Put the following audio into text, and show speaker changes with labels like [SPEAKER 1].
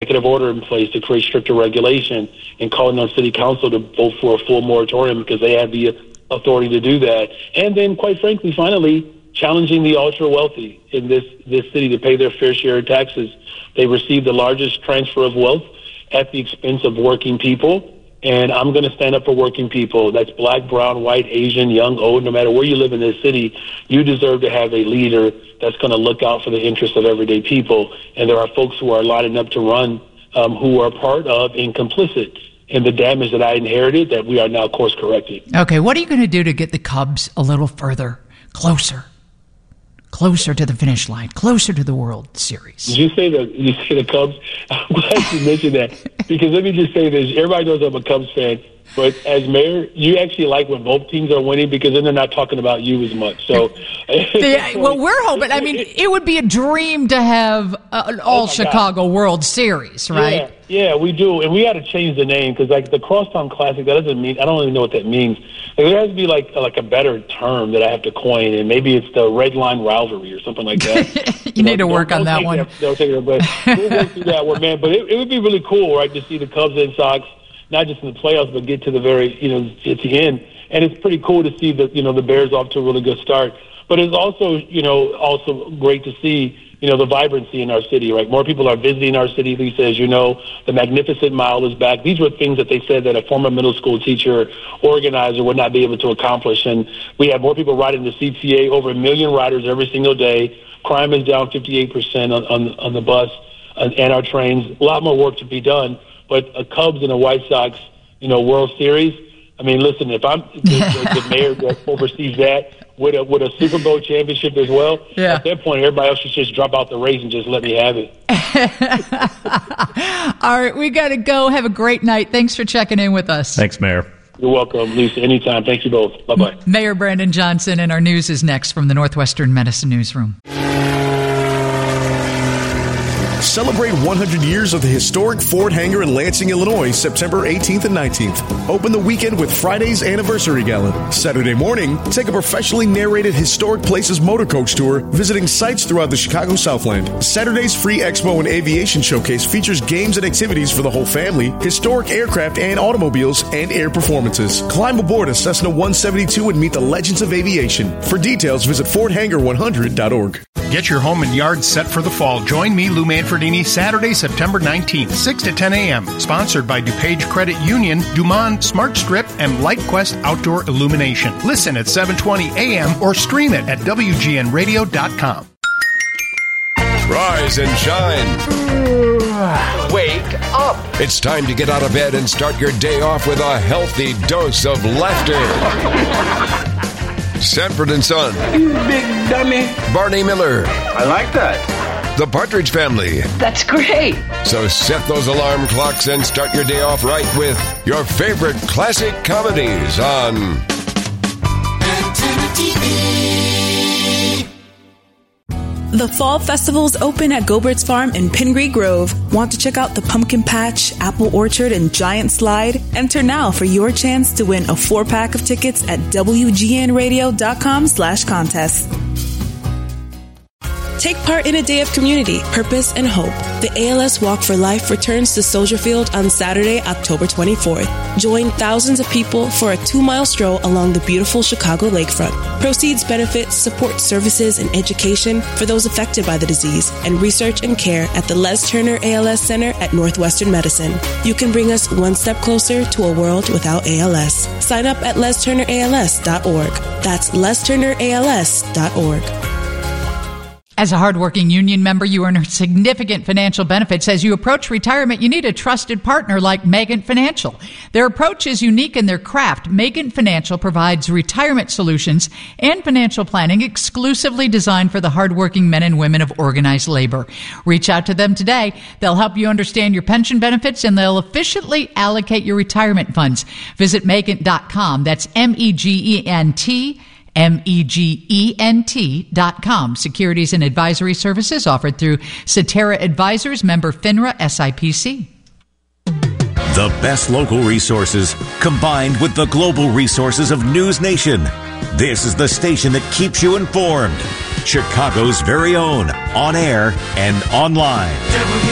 [SPEAKER 1] executive order in place to create stricter regulation and calling on city council to vote for a full moratorium because they have the authority to do that. And then, quite frankly, finally, challenging the ultra-wealthy in this city to pay their fair share of taxes. They receive the largest transfer of wealth at the expense of working people. And I'm going to stand up for working people. That's black, brown, white, Asian, young, old. No matter where you live in this city, you deserve to have a leader that's going to look out for the interests of everyday people. And there are folks who are lining up to run who are part of and complicit in the damage that I inherited that we are now course correcting.
[SPEAKER 2] Okay, what are you going to do to get the Cubs a little further, closer to the finish line, closer to the World Series?
[SPEAKER 1] Did you say the Cubs? I'm glad you mentioned that, because let me just say this. Everybody knows I'm a Cubs fan, but as mayor, you actually like when both teams are winning because then they're not talking about you as much. So,
[SPEAKER 2] well, we're hoping. I mean, it would be a dream to have an all-Chicago World Series, right?
[SPEAKER 1] Yeah, we do, and we got to change the name because, like, the Crosstown Classic, that doesn't mean, I don't even know what that means. Like, there has to be like a better term that I have to coin, and maybe it's the Red Line Rivalry or something like that.
[SPEAKER 2] you need to work on that one.
[SPEAKER 1] Don't take it, but we'll work through that one, man. But it would be really cool, right, to see the Cubs and Sox not just in the playoffs, but get to the very, at the end. And it's pretty cool to see the Bears off to a really good start. But it's also, also great to see, the vibrancy in our city, right? More people are visiting our city, Lisa, as you know. The Magnificent Mile is back. These were things that they said that a former middle school teacher, organizer would not be able to accomplish. And we have more people riding the CTA, over 1 million riders every single day. Crime is down 58% on the bus and our trains. A lot more work to be done. But a Cubs and a White Sox, World Series, I mean, listen, if I'm the mayor that oversees that with a Super Bowl championship as well, at that point, everybody else should just drop out the race and just let me have it.
[SPEAKER 2] All right, we got to go. Have a great night. Thanks for checking in with us.
[SPEAKER 3] Thanks, Mayor.
[SPEAKER 1] You're welcome, Lisa. Anytime. Thank you both. Bye-bye.
[SPEAKER 2] Mayor Brandon Johnson, and our news is next from the Northwestern Medicine Newsroom.
[SPEAKER 4] Celebrate 100 years of the historic Ford Hangar in Lansing, Illinois, September 18th and 19th. Open the weekend with Friday's Anniversary Gala. Saturday morning, take a professionally narrated Historic Places motor coach tour, visiting sites throughout the Chicago Southland. Saturday's free Expo and Aviation Showcase features games and activities for the whole family, historic aircraft and automobiles, and air performances. Climb aboard a Cessna 172 and meet the legends of aviation. For details, visit FordHangar100.org.
[SPEAKER 5] Get your home and yard set for the fall. Join me, Lou Manfredini, Saturday, September 19th, 6 to 10 a.m. Sponsored by DuPage Credit Union, Dumont Smart Strip, and LightQuest Outdoor Illumination. Listen at 7:20 a.m. or stream it at WGNradio.com.
[SPEAKER 6] Rise and shine. Wake up. It's time to get out of bed and start your day off with a healthy dose of laughter. Sanford and Son.
[SPEAKER 7] You big dummy.
[SPEAKER 6] Barney Miller.
[SPEAKER 7] I like that.
[SPEAKER 6] The Partridge Family.
[SPEAKER 7] That's great.
[SPEAKER 6] So set those alarm clocks and start your day off right with your favorite classic comedies on Antenna TV.
[SPEAKER 8] The Fall Festival's open at Gobert's Farm in Pingree Grove. Want to check out the Pumpkin Patch, Apple Orchard, and Giant Slide? Enter now for your chance to win a 4-pack of tickets at WGNradio.com/contest. Take part in a day of community, purpose, and hope. The ALS Walk for Life returns to Soldier Field on Saturday, October 24th. Join thousands of people for a 2-mile stroll along the beautiful Chicago lakefront. Proceeds benefit support services and education for those affected by the disease and research and care at the Les Turner ALS Center at Northwestern Medicine. You can bring us one step closer to a world without ALS. Sign up at lesturnерals.org. That's lesturnерals.org.
[SPEAKER 2] As a hardworking union member, you earn significant financial benefits. As you approach retirement, you need a trusted partner like Megant Financial. Their approach is unique in their craft. Megant Financial provides retirement solutions and financial planning exclusively designed for the hardworking men and women of organized labor. Reach out to them today. They'll help you understand your pension benefits, and they'll efficiently allocate your retirement funds. Visit Megant.com. That's MEGENT. MEGENT.com. Securities and advisory services offered through Cetera Advisors, member FINRA SIPC.
[SPEAKER 9] The best local resources combined with the global resources of News Nation. This is the station that keeps you informed. Chicago's very own, on air and online.